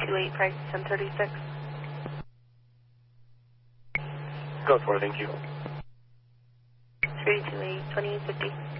328 price 1036. Go for it, thank you. 328 2850.